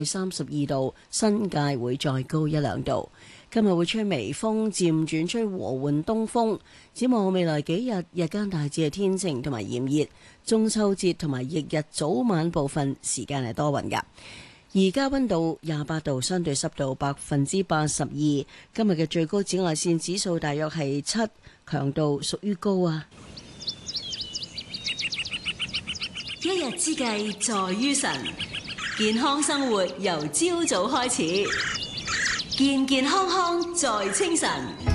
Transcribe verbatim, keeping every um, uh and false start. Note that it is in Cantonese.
三十二度，新界會再高一兩度。今日會吹微風，漸轉吹和緩東風。展望未來幾日，日間大致係天晴同埋炎熱。中秋節同埋翌日早晚部分時間係多雲㗎。而家溫度廿八度，相對濕度百分之八十二。今日嘅最高紫外線指數大約係七，強度屬於高啊。 一日之計在於晨，健康生活由朝早開始，健健康康在清晨。